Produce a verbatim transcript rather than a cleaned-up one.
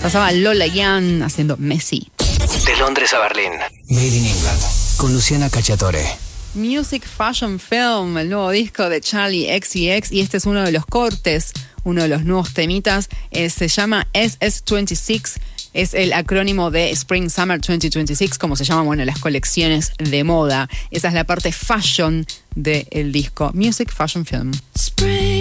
Pasaba Lola Young haciendo Messi. De Londres a Berlín. Made in England. Con Luciana Cacciatore. Music Fashion Film, el nuevo disco de Charli X C X, y este es uno de los cortes, uno de los nuevos temitas, eh, se llama S S veintiséis, es el acrónimo de Spring Summer veinte veintiséis, como se llaman, bueno, las colecciones de moda. Esa es la parte fashion del disco, Music Fashion Film. Spring.